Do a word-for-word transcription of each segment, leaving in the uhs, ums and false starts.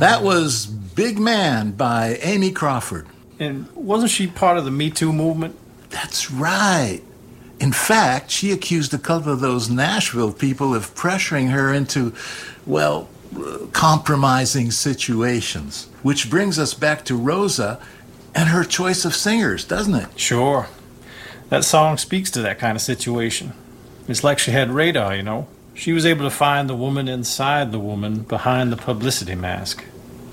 That was Big Man by Amy Crawford. And wasn't she part of the Me Too movement? That's right. In fact, she accused a couple of those Nashville people of pressuring her into, well, uh, compromising situations. Which brings us back to Rosa and her choice of singers, doesn't it? Sure. That song speaks to that kind of situation. It's like she had radar, you know. She was able to find the woman inside the woman behind the publicity mask.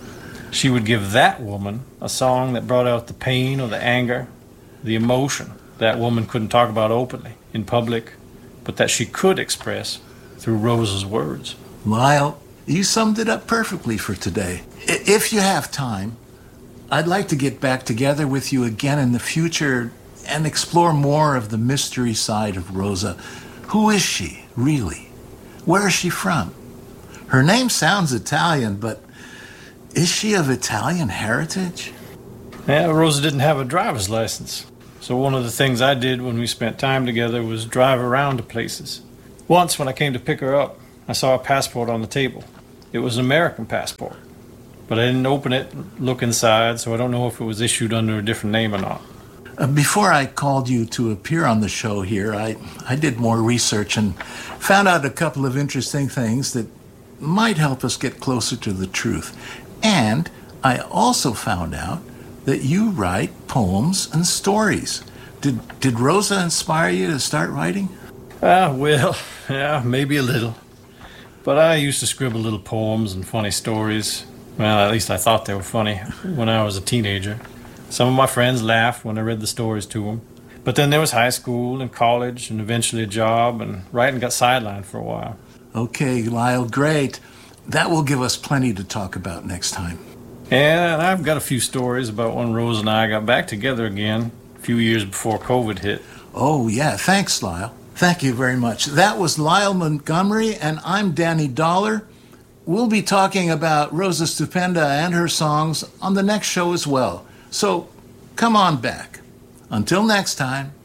She would give that woman a song that brought out the pain or the anger, the emotion that woman couldn't talk about openly in public, but that she could express through Rosa's words. Lyle, you summed it up perfectly for today. I- if you have time, I'd like to get back together with you again in the future and explore more of the mystery side of Rosa. Who is she, really? Where is she from? Her name sounds Italian, but is she of Italian heritage? Yeah, Rosa didn't have a driver's license. So one of the things I did when we spent time together was drive around to places. Once, when I came to pick her up, I saw a passport on the table. It was an American passport. But I didn't open it, look inside, so I don't know if it was issued under a different name or not. Uh, before I called you to appear on the show here, I, I did more research and found out a couple of interesting things that might help us get closer to the truth. And I also found out that you write poems and stories. Did did Rosa inspire you to start writing? Ah, well, yeah, maybe a little. But I used to scribble little poems and funny stories. Well, at least I thought they were funny when I was a teenager. Some of my friends laughed when I read the stories to them. But then there was high school and college and eventually a job, and writing got sidelined for a while. Okay, Lyle, great. That will give us plenty to talk about next time. And I've got a few stories about when Rose and I got back together again a few years before COVID hit. Oh, yeah. Thanks, Lyle. Thank you very much. That was Lyle Montgomery, and I'm Danny Dollar. We'll be talking about Rosa Stupenda and her songs on the next show as well. So come on back. Until next time.